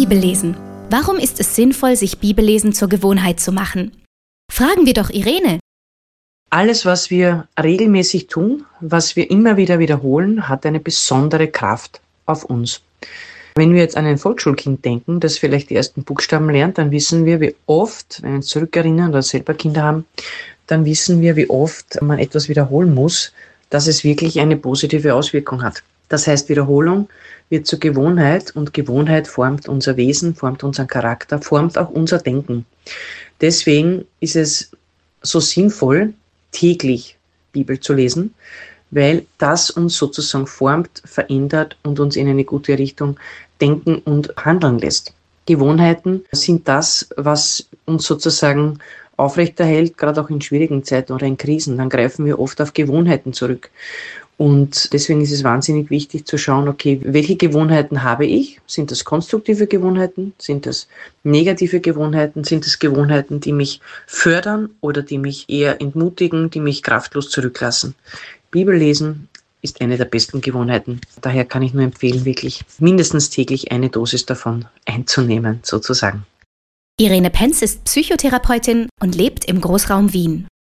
Bibellesen. Warum ist es sinnvoll, sich Bibellesen zur Gewohnheit zu machen? Fragen wir doch Irene. Alles, was wir regelmäßig tun, was wir immer wieder wiederholen, hat eine besondere Kraft auf uns. Wenn wir jetzt an ein Volksschulkind denken, das vielleicht die ersten Buchstaben lernt, dann wissen wir, wie oft, wenn wir uns zurückerinnern oder selber Kinder haben, dann wissen wir, wie oft man etwas wiederholen muss, dass es wirklich eine positive Auswirkung hat. Das heißt, Wiederholung wird zur Gewohnheit und Gewohnheit formt unser Wesen, formt unseren Charakter, formt auch unser Denken. Deswegen ist es so sinnvoll, täglich Bibel zu lesen, weil das uns sozusagen formt, verändert und uns in eine gute Richtung denken und handeln lässt. Gewohnheiten sind das, was uns sozusagen aufrechterhält, gerade auch in schwierigen Zeiten oder in Krisen. Dann greifen wir oft auf Gewohnheiten zurück. Und deswegen ist es wahnsinnig wichtig zu schauen, okay, welche Gewohnheiten habe ich? Sind das konstruktive Gewohnheiten? Sind das negative Gewohnheiten? Sind das Gewohnheiten, die mich fördern oder die mich eher entmutigen, die mich kraftlos zurücklassen? Bibellesen ist eine der besten Gewohnheiten. Daher kann ich nur empfehlen, wirklich mindestens täglich eine Dosis davon einzunehmen, sozusagen. Irene Penz ist Psychotherapeutin und lebt im Großraum Wien.